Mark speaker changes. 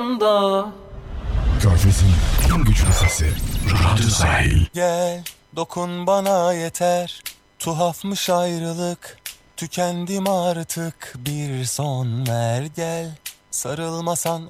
Speaker 1: da.
Speaker 2: Körfez'in en güçlü sesi. Radyo Sahil.
Speaker 3: Gel dokun bana yeter. Tuhafmış ayrılık. Tükendim artık, bir son ver gel. Sarılmasan